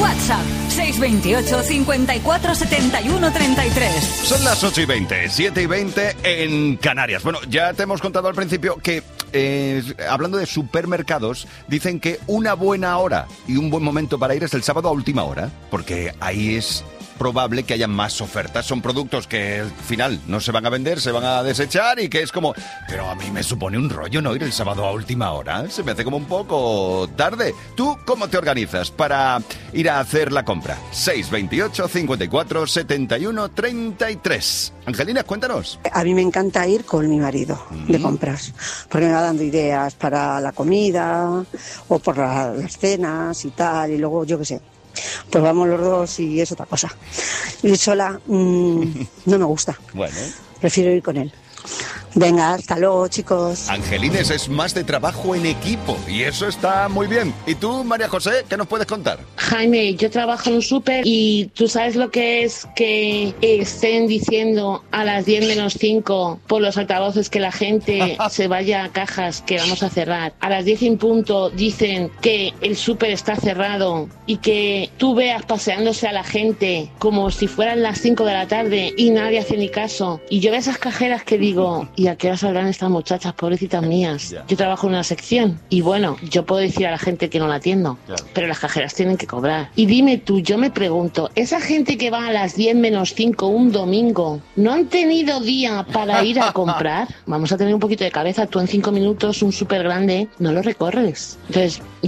WhatsApp 628 54 71 33. Son las 8:20, 7:20 en Canarias. Bueno, ya te hemos contado al principio que, hablando de supermercados, dicen que una buena hora y un buen momento para ir es el sábado a última hora, porque ahí es probable que haya más ofertas. Son productos que al final no se van a vender, se van a desechar y que es como... Pero a mí me supone un rollo no ir el sábado a última hora. Se me hace como un poco tarde. ¿Tú cómo te organizas para ir a hacer la compra? 628 54 71 33. Angelina, cuéntanos. A mí me encanta ir con mi marido de compras, porque me va dando ideas para la comida o por las cenas y tal, y luego yo qué sé. Pues vamos los dos y es otra cosa. Ir sola no me gusta. Bueno. Prefiero ir con él. Venga, hasta luego, chicos. Angelines es más de trabajo en equipo y eso está muy bien. ¿Y tú, María José, qué nos puedes contar? Jaime, yo trabajo en un súper y tú sabes lo que es que estén diciendo a las 10 menos 5 por los altavoces que la gente se vaya a cajas, que vamos a cerrar. A las 10 en punto dicen que el súper está cerrado y que tú veas paseándose a la gente como si fueran las 5 de la tarde y nadie hace ni caso. Y yo veo esas cajeras que digo... ¿Y a qué hora saldrán estas muchachas, pobrecitas mías? Yo trabajo en una sección y bueno, yo puedo decir a la gente que no la atiendo, pero las cajeras tienen que cobrar. Y dime tú, yo me pregunto, esa gente que va a las 10 menos 5 un domingo, ¿no han tenido día para ir a comprar? Vamos a tener un poquito de cabeza. Tú en 5 minutos un súper grande no lo recorres. Entonces...